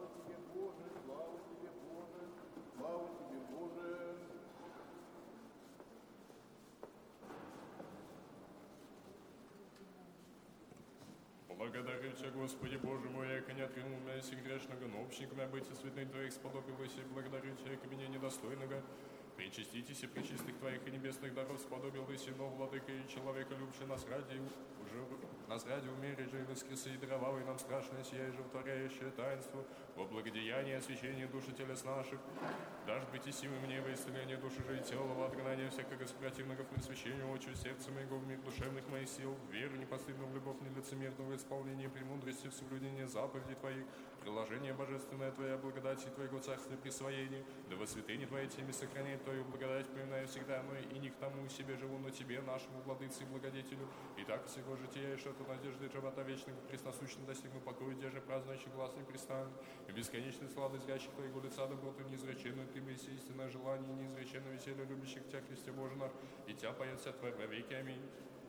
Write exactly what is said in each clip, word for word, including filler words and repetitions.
Тебе, Боже, слава Тебе, Боже, слава Тебе, Боже. Благодарю Тебя, Господи Боже мой, яко не отринул меня си грешного, но общниками быть и святых Твоих сподобился, и благодарю Тебя, яко меня недостойного. Причаститесь и причистых Твоих и небесных даров сподобился, но владыка и человека любче нас ради, уже нас ради умереть же и воскресы, и даровал, и нам страшное сие животворяющее таинство, во благодеяние и освящение души телес наших, дашь быть и силы мне во исцеление души же и тела, во отгнание всякого сопротивного к просвещению очи сердца моего в мир душевных моих сил, веру непостыдную в любовь нелицемерного исполнения премудрости в соблюдении заповедей Твоих, приложение божественное Твоя благодать и Твоего царства присвоения, да во святыне Твоей теми сохраняет Твою благодать, поминаю всегда, но и не к тому себе живу, но Тебе, нашему владыце и благодетелю, и так всего жития, и что надежды живота вечного пресносущно достигну покою, где же празднующий глаз не пристанет, и бесконечной славы зрящих Твоего лица, доброту неизреченную Ты блеси, истинное желание, неизреченное веселье любящих Тебя, Христе Боже наш, и Тебя поет вся Твоя во веки. Аминь.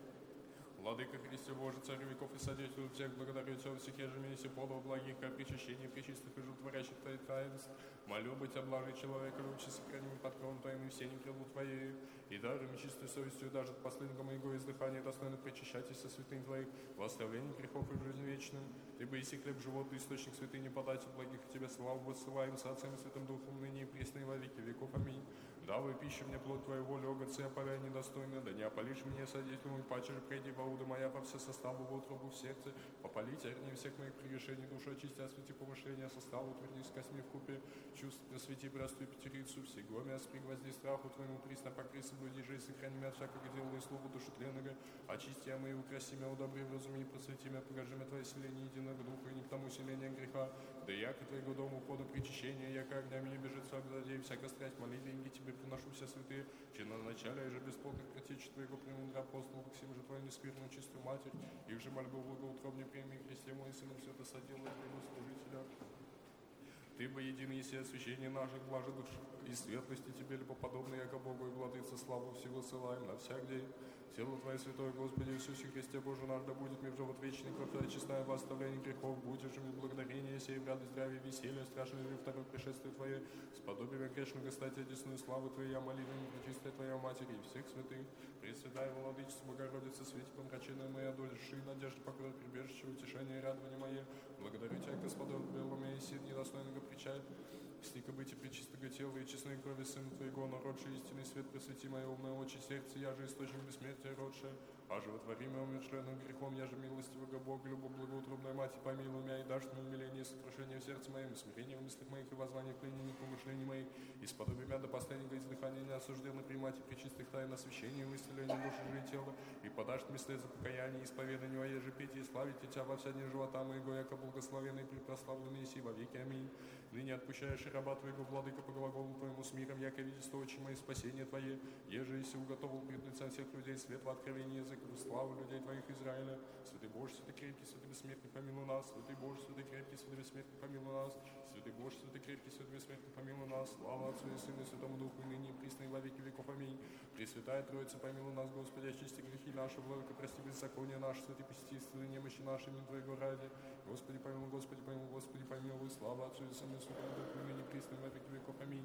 Владыка Христе Боже, Царь веков и Содержитель всех, благодарю Тебя всех ежемесяце подал благих, о причащении пречистых и животворящих Твоих таинств. Молю быть облажи человека, лучше сохраним под кровом Твоим и все не крылу Твоей. И даже чистой совестью, даже от последнего моего издыхания достойно причащайтесь со святынь Твоих, во оставлении грехов и в жизнь вечную. Ты бы иси хлеб животный, источник святыни, подайте благих Тебе славу, воссылаем с Отцем и Святым Духом, ныне и присно и во веки веков. Аминь. Давай пищу мне плоть Твою волю, огорцы опаля недостойно, да не опалишь мне содействием, и паче же прейди во уда моя по все составу в утробу в сердце, попалите огни всех моих прегрешений, душу очисти, освети помышления составу, утверди с косми в купе, чувств просвети простую пятерицу, всего меня спригвозди страху Твоему, присно покри, соблюди же и сохрани меня от всякого дела и слова души тленного, очисти я мои, украси меня, удобри в разуме и просвети меня, покажи мне Твое селение единого духа и не к тому селения греха, да яко Твоего дома ухода причащения, яко огнями не бежит всяк злодей, всякая страсть, моли деньги Тебе приношу все святые, че на начале же бесплодных протечь Твоего премудрого апостола, всем же Твою нескверную чистую Матерь, их же мольбу благоутробней прими, Христе мой, Сыном все это соделай Твоему служителя. Ты бы единый еси освящение наших блажи душ и светлости Тебе, либо подобные, яко Богу и Владыце, славу всего ссылаем на всяк день. Тело Твое святое, Господи Иисусе Христе Боже наш, да будет мне в живот вечный, кровь честная во оставлении грехов, будешь же мне благодарение, сей в радость, здравие, веселье, страшное же второе пришествие Твое, сподобие грешного стать одесную славу Твою, я молитву пречистая Твоя Матери и всех святых, Пресвятая Владычица, Богородица, свете помраченная моя дольше, и надежда, покой, прибежище, утешение и радование мое. Благодарю Тебя, Господа, белом и сид недостойного причать, стика быть и пречистого тела и честной крови Сына Твоего, народший истинный свет, просвети мое умное очи, сердце, я же источник бессмертия родшее, а животворимое умершленным грехом, я же милостивого Бога, любо благоутробная Мать, и помилуй меня, и дашь мне умиление и сокрушение в сердце моем, и смирение в мыслях моих, и воззвание к пленению помышлений моих, и сподоби меня до последнего издыхания неосужденно примать и пречистых тайн освящения и исцеления души же и тела, и подашь мне след за покаяние и исповедание, а еже петь и славить Тебя во вся дни живота моего, яко благословенный и препрославленный Иси во веки. Аминь. Ныне отпущаешь и раба Твоего, владыка, по глаголу Твоему с миром, яко видишь очи мои спасение Твое, еже Иси уготовил пред лица всех людей свет во откровении языка, славу людей Твоих Израиля. Святый Боже, святый крепкий, святый бессмертный, помилуй нас. Святый Боже, святый крепкий, святый бессмертный, помилуй нас. Святый Боже, святый крепкий, святый бессмертный, помилуй нас. Слава Отцу и Сыну и Святому Духу, и ныне и присно и во веки веков. Аминь. Пресвятая Троица, помилуй нас, Господи, очисти грехи наши, владыка, прости беззаконие наши, святый посети, исцели немощи наши, имя Твоего ради. Господи, помилуй, Господи, помилуй, Господи, помилуй. Слава Отцу и Сыну и Святому Духу, и ныне и присно и во веки веков. Аминь.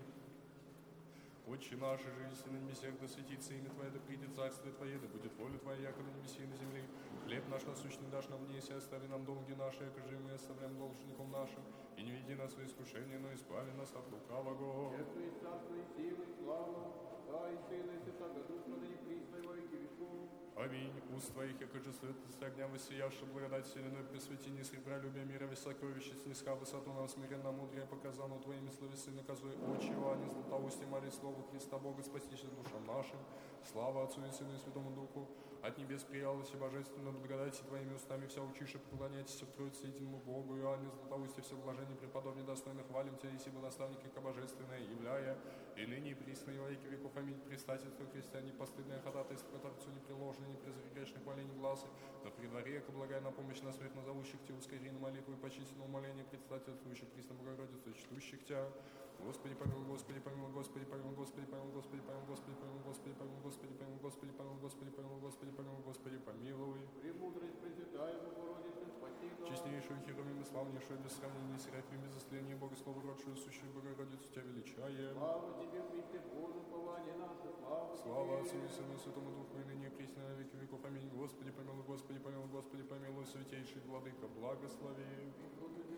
Отче наш, жизнь на небесах, да светится имя Твое, да придет царствие Твое, да будет воля Твоя, яко на небесе и на земле. Хлеб наш насущный дашь нам днесь, и остави нам долги наши, яко же мы оставляем должником нашим. И не веди нас в искушение, но избави нас от лукавого. Царство и царство и силы, и слава, да и Сына и Святого Духа, да не присно и во веки веков. Аминь. Уст Твоих, яко же светлость огня воссиявши, благодать вселенной пресвети, не сребра, любя мира, весь сокровища, снизка высоту нам смиренно, мудрее показано Твоими словесы, наказуй очи, Иоанне, златоусте, моли слово Христа Бога, спасителя душам нашим. Слава Отцу и Сыну и Святому Духу. От небес приялась и божественно благодати Твоими устами вся учиша, поклоняйтесь в Троице единому Богу, Иоанне, златоусте, все блажение преподобнее достойно хвалим Тебя, Иси, наставники, ко божественное, являя, и ныне и присно и во веки веков. Аминь. Предстательство христиане, постыдное ходатайство, которое непреложное, не презри грешных молений глаза, но при дворе, яко благая на помощь на смерть назовущих Тебя, ускори на молитву и почистительное умоление, предстательствующих присно Богородицу, чтущих Тебя. Господи, помилуй, Господи, помилуй, Господи, помилуй, Господи, помилуй, Господи, помилуй, Господи, помилуй, Господи, помилуй, Господи, помилуй, Господи, помилуй, Господи, помилуй, Господи, помилуй, Господи, помилуй. Премудрость Пресвятая Богородица, спаси честнейшую Херувим и славнейшую, без сравнения Серафим, без застояния Богослова, родшую, сущую Богородицу, тебя величаем. Слава тебе, Христе Боже, упование наше, слава Слава тебе. Отцу и Сыну и Святому Духу, и ныне и присно на веки веков. Аминь. Господи помилуй, Господи помилуй, Господи помилуй, Святейший Владыка, благослови. Господи,